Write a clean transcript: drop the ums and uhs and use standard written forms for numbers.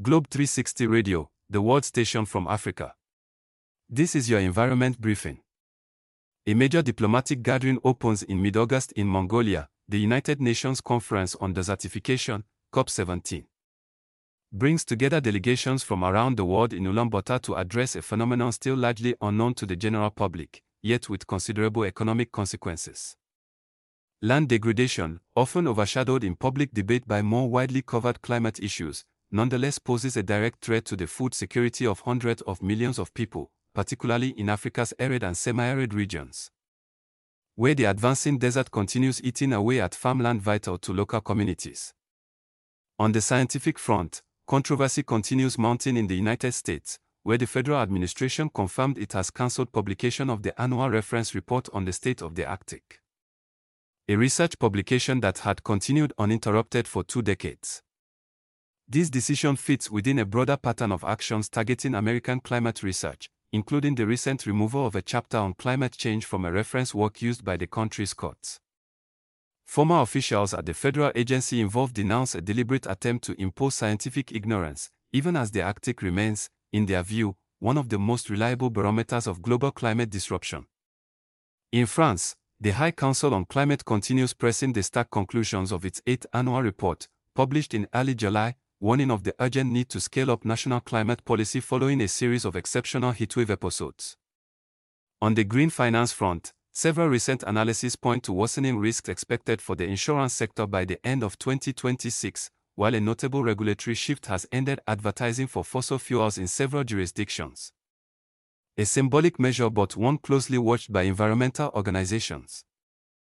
Globe 360 Radio, the world station from Africa. This is your environment briefing. A major diplomatic gathering opens in mid-August in Mongolia, the United Nations Conference on Desertification, COP17. Brings together delegations from around the world in Ulaanbaatar to address a phenomenon still largely unknown to the general public, yet with considerable economic consequences. Land degradation, often overshadowed in public debate by more widely covered climate issues, nonetheless poses a direct threat to the food security of hundreds of millions of people, particularly in Africa's arid and semi-arid regions, where the advancing desert continues eating away at farmland vital to local communities. On the scientific front, controversy continues mounting in the United States, where the federal administration confirmed it has cancelled publication of the annual reference report on the state of the Arctic, a research publication that had continued uninterrupted for 2 decades. This decision fits within a broader pattern of actions targeting American climate research, including the recent removal of a chapter on climate change from a reference work used by the country's courts. Former officials at the federal agency involved denounce a deliberate attempt to impose scientific ignorance, even as the Arctic remains, in their view, one of the most reliable barometers of global climate disruption. In France, the High Council on Climate continues pressing the stark conclusions of its 8th annual report, published in early July, warning of the urgent need to scale up national climate policy following a series of exceptional heatwave episodes. On the green finance front, several recent analyses point to worsening risks expected for the insurance sector by the end of 2026, while a notable regulatory shift has ended advertising for fossil fuels in several jurisdictions. A symbolic measure but one closely watched by environmental organizations.